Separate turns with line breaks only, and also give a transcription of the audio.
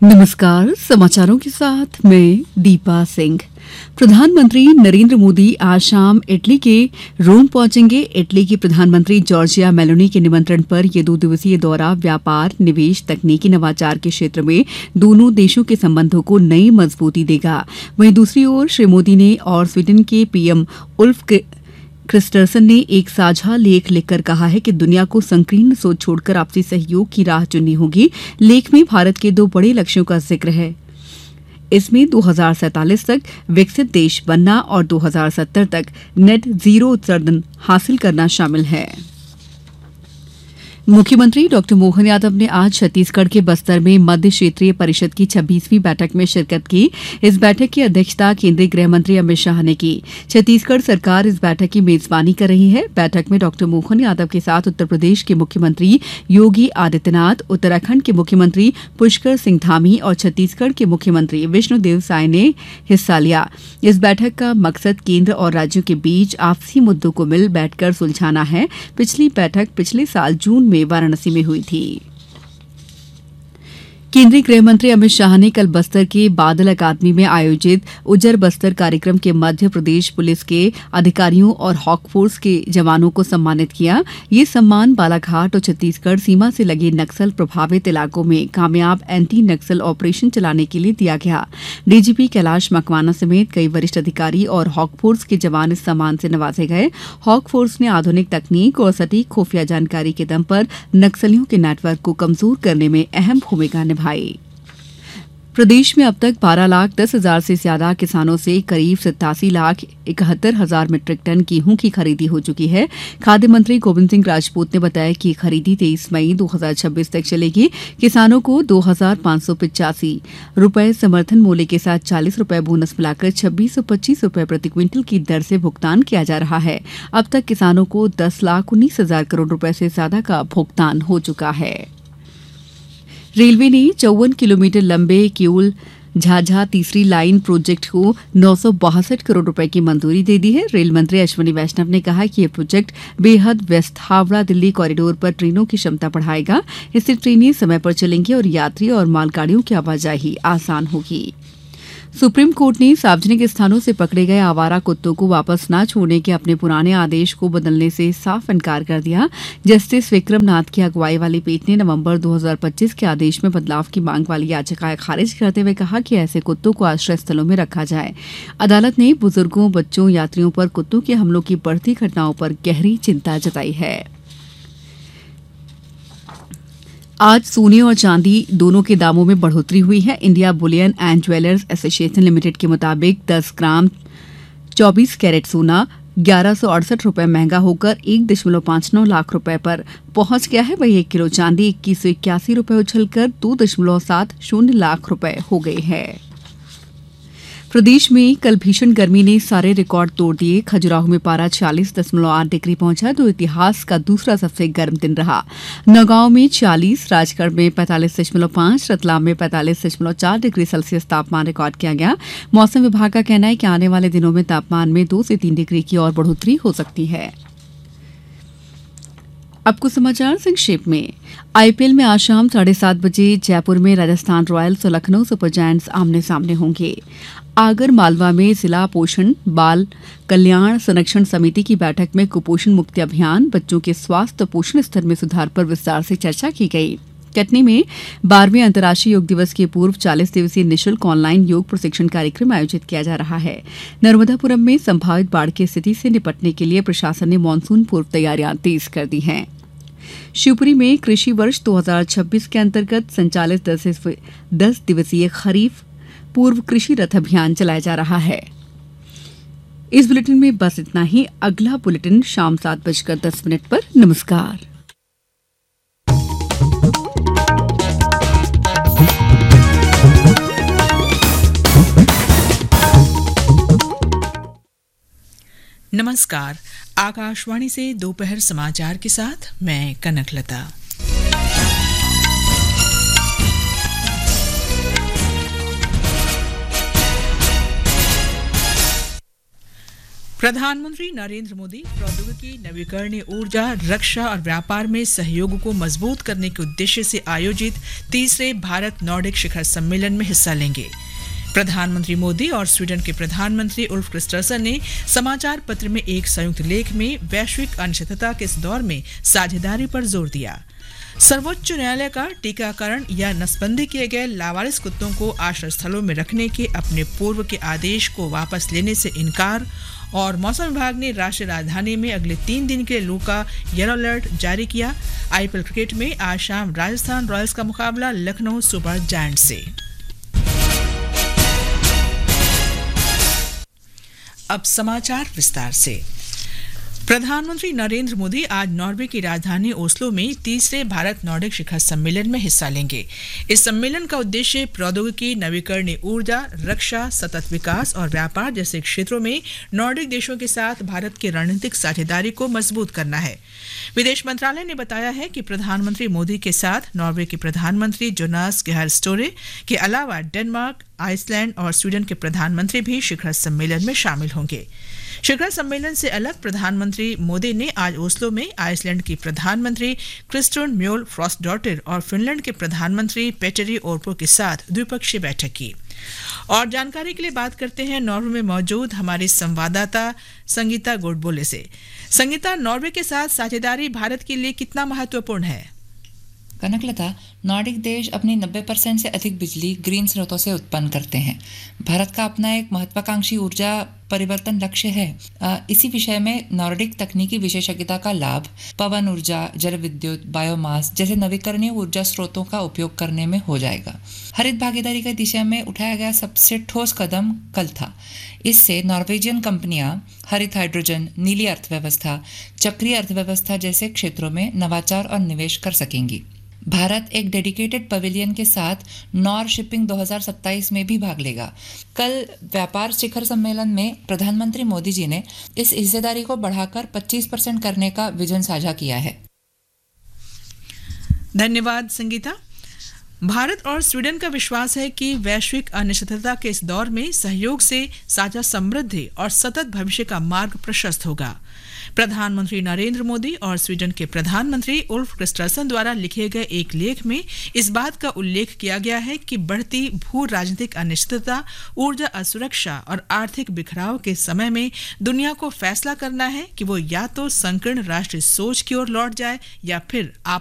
नमस्कार। समाचारों के साथ मैं दीपा सिंह। प्रधानमंत्री नरेंद्र मोदी आज शाम इटली के रोम पहुंचेंगे। इटली की प्रधानमंत्री जॉर्जिया मेलोनी के निमंत्रण पर यह 2 दिवसीय दौरा व्यापार, निवेश, तकनीकी नवाचार के क्षेत्र में दोनों देशों के संबंधों को नई मजबूती देगा। वहीं दूसरी ओर श्री मोदी ने और स्वीडन के पीएम उल्फ क्रिस्टरसन ने एक साझा लेख लिखकर कहा है कि दुनिया को संकीर्ण सोच छोड़कर आपसी सहयोग की राह चुननी होगी। लेख में भारत के 2 बड़े लक्ष्यों का जिक्र है। इसमें 2047 तक विकसित देश बनना और 2070 तक नेट जीरो उत्सर्जन हासिल करना शामिल है। मुख्यमंत्री डॉक्टर मोहन यादव ने आज छत्तीसगढ़ के बस्तर में मध्य क्षेत्रीय परिषद की 26वीं बैठक में शिरकत की। इस बैठक की अध्यक्षता केंद्रीय गृह मंत्री अमित शाह ने की। छत्तीसगढ़ सरकार इस बैठक की मेजबानी कर रही है। बैठक में डॉक्टर मोहन यादव के साथ उत्तर प्रदेश के मुख्यमंत्री योगी आदित्यनाथ, उत्तराखंड के मुख्यमंत्री पुष्कर सिंह धामी और छत्तीसगढ़ के मुख्यमंत्री विष्णुदेव साय ने हिस्सा लिया। इस बैठक का मकसद केंद्र और राज्यों के बीच आपसी मुद्दों को मिल बैठकर सुलझाना है। पिछली बैठक पिछले साल जून में वाराणसी में हुई थी। केंद्रीय गृह मंत्री अमित शाह ने कल बस्तर के बादल अकादमी में आयोजित उजर बस्तर कार्यक्रम के मध्य प्रदेश पुलिस के अधिकारियों और हॉक फोर्स के जवानों को सम्मानित किया। ये सम्मान बालाघाट और छत्तीसगढ़ सीमा से लगे नक्सल प्रभावित इलाकों में कामयाब एंटी नक्सल ऑपरेशन चलाने के लिए दिया गया। डीजीपी कैलाश मकवाना समेत कई वरिष्ठ अधिकारी और हॉक फोर्स के जवान इस सम्मान से नवाजे गए। हॉक फोर्स ने आधुनिक तकनीक और सटीक खुफिया जानकारी के दम पर नक्सलियों के नेटवर्क को कमजोर करने में अहम भूमिका निभाई। प्रदेश में अब तक 12,10,000 से ज्यादा किसानों से करीब 87,71,000 मीट्रिक टन गेहूं की खरीदी हो चुकी है। खाद्य मंत्री गोविंद सिंह राजपूत ने बताया कि खरीदी 23 मई 2026 तक चलेगी। किसानों को 2,585 रुपए समर्थन मूल्य के साथ 40 रुपए बोनस मिलाकर 2,625 रुपए प्रति क्विंटल की दर से भुगतान किया जा रहा है। अब तक किसानों को 10,19,000 करोड़ रुपए से ज्यादा का भुगतान हो चुका है। रेलवे ने 54 किलोमीटर लंबे किऊल झाझा तीसरी लाइन प्रोजेक्ट को 962 करोड़ रुपए की मंजूरी दे दी है। रेल मंत्री अश्विनी वैष्णव ने कहा कि यह प्रोजेक्ट बेहद व्यस्त हावड़ा दिल्ली कॉरिडोर पर ट्रेनों की क्षमता बढ़ाएगा। इससे ट्रेनें समय पर चलेंगी और यात्री और मालगाड़ियों की आवाजाही आसान होगी। सुप्रीम कोर्ट ने सार्वजनिक स्थानों से पकड़े गए आवारा कुत्तों को वापस न छोड़ने के अपने पुराने आदेश को बदलने से साफ इनकार कर दिया। जस्टिस विक्रम नाथ की अगुवाई वाली पीठ ने नवंबर 2025 के आदेश में बदलाव की मांग वाली याचिकाएं खारिज करते हुए कहा कि ऐसे कुत्तों को आश्रय स्थलों में रखा जाए। अदालत ने बुजुर्गों, बच्चों, यात्रियों पर कुत्तों के हमलों की बढ़ती घटनाओं पर गहरी चिंता जताई है। आज सोने और चांदी दोनों के दामों में बढ़ोतरी हुई है। India Boolean and jewellers association limited के मुताबिक 10 ग्राम 24 कैरेट सोना 1168 रुपए महंगा होकर 1.59 लाख रुपए पर पहुंच गया है। वहीं 1 किलो चांदी 2181 रुपए उछलकर 2.70 लाख रुपए हो गई है। प्रदेश में कल भीषण गर्मी ने सारे रिकॉर्ड तोड़ दिए। खजुराहो में पारा 40.8 डिग्री पहुंचा जो इतिहास का दूसरा सबसे गर्म दिन रहा। नौगांव में 40, राजगढ़ में 45.5, रतलाम में 45.4 डिग्री सेल्सियस तापमान रिकॉर्ड किया गया। मौसम विभाग का कहना है कि आने वाले दिनों में तापमान में 2 से 3 डिग्री की और बढ़ोतरी हो सकती है। अब कुछ समाचार संक्षेप में। आईपीएल में आज शाम 7:30 बजे जयपुर में राजस्थान रॉयल्स और लखनऊ सुपर जायंट्स आमने सामने होंगे। आगर मालवा में जिला पोषण बाल कल्याण संरक्षण समिति की बैठक में कुपोषण मुक्ति अभियान, बच्चों के स्वास्थ्य और पोषण स्तर में सुधार पर विस्तार से चर्चा की गई। कटनी में 12वें अंतर्राष्ट्रीय योग दिवस के पूर्व 40 दिवसीय निःशुल्क ऑनलाइन योग प्रशिक्षण कार्यक्रम आयोजित किया जा रहा है। नर्मदापुरम में संभावित बाढ़ की स्थिति से निपटने के लिए प्रशासन ने मानसून पूर्व तैयारियां तेज कर दी हैं। शिवपुरी में कृषि वर्ष 2026 के अंतर्गत संचालित 10 दिवसीय खरीफ पूर्व कृषि रथ अभियान चलाया जा रहा है। इस बुलेटिन में बस इतना ही। अगला बुलेटिन शाम 7:10 पर। नमस्कार।
नमस्कार। आकाशवाणी से दोपहर समाचार के साथ मैं कनकलता। प्रधानमंत्री नरेंद्र मोदी प्रौद्योगिकी, नवीकरणीय ऊर्जा, रक्षा और व्यापार में सहयोग को मजबूत करने के उद्देश्य से आयोजित तीसरे भारत नॉर्डिक शिखर सम्मेलन में हिस्सा लेंगे। प्रधानमंत्री मोदी और स्वीडन के प्रधानमंत्री उल्फ क्रिस्टरसन ने समाचार पत्र में एक संयुक्त लेख में वैश्विक अनिश्चितता के इस दौर में साझेदारी पर जोर दिया। सर्वोच्च न्यायालय का टीकाकरण या नसबंदी किए गए लावारिस कुत्तों को आश्रय स्थलों में रखने के अपने पूर्व के आदेश को वापस लेने से इनकार और मौसम विभाग ने राष्ट्रीय राजधानी में अगले 3 दिन के लिए लू का येलो अलर्ट जारी किया। आईपीएल क्रिकेट में आज शाम राजस्थान रॉयल्स का मुकाबला लखनऊ सुपर जायंट्स से। अब समाचार विस्तार से। प्रधानमंत्री नरेंद्र मोदी आज नॉर्वे की राजधानी ओस्लो में तीसरे भारत नॉर्डिक शिखर सम्मेलन में हिस्सा लेंगे। इस सम्मेलन का उद्देश्य प्रौद्योगिकी, नवीकरणीय ऊर्जा, रक्षा, सतत विकास और व्यापार जैसे क्षेत्रों में नॉर्डिक देशों के साथ भारत की रणनीतिक साझेदारी को मजबूत करना है। विदेश मंत्रालय ने बताया है कि प्रधानमंत्री मोदी के साथ नॉर्वे के प्रधानमंत्री जोनास गेहर स्टोरे के अलावा डेनमार्क, आइसलैंड और स्वीडन के प्रधानमंत्री भी शिखर सम्मेलन में शामिल होंगे। शिखर सम्मेलन से अलग प्रधानमंत्री मोदी ने आज ओस्लो में आइसलैंड की प्रधानमंत्री क्रिस्टोन म्योल फ्रॉस्टडॉटर और फिनलैंड के प्रधानमंत्री पेटरी ओर्पो के साथ द्विपक्षीय बैठक की। और जानकारी के लिए बात करते हैं नॉर्वे में मौजूद हमारी संवाददाता संगीता गोडबोले से। संगीता, नॉर्वे के साथ साझेदारी भारत के लिए कितना महत्वपूर्ण है?
कनकलता, नॉर्डिक देश अपनी 90% से अधिक बिजली ग्रीन स्रोतों से उत्पन्न करते हैं। भारत का अपना एक महत्वाकांक्षी ऊर्जा परिवर्तन लक्ष्य है। इसी विषय में नॉर्डिक तकनीकी विशेषज्ञता का लाभ पवन ऊर्जा, जल विद्युत, बायोमास जैसे नवीकरणीय ऊर्जा स्रोतों का उपयोग करने में हो जाएगा। हरित भागीदारी की दिशा में उठाया गया सबसे ठोस कदम कल था। इससे नॉर्वेजियन कंपनियां हरित हाइड्रोजन, नीली अर्थव्यवस्था, चक्रीय अर्थव्यवस्था जैसे क्षेत्रों में नवाचार और निवेश कर सकेंगी। भारत एक डेडिकेटेड पवेलियन के साथ नॉर शिपिंग 2027 में भी भाग लेगा। कल व्यापार शिखर सम्मेलन में प्रधानमंत्री मोदी जी ने इस हिस्सेदारी को बढ़ाकर 25% करने का विजन साझा किया है।
धन्यवाद संगीता। भारत और स्वीडन का विश्वास है कि वैश्विक अनिश्चितता के इस दौर में सहयोग से साझा समृद्धि और सतत भविष्य का मार्ग प्रशस्त होगा। प्रधानमंत्री नरेंद्र मोदी और स्वीडन के प्रधानमंत्री उल्फ क्रिस्टरसन द्वारा लिखे गए एक लेख में इस बात का उल्लेख किया गया है कि बढ़ती भू राजनीतिक अनिश्चितता, ऊर्जा असुरक्षा और आर्थिक बिखराव के समय में दुनिया को फैसला करना है कि वो या तो संकीर्ण राष्ट्रीय सोच की ओर लौट जाए या फिर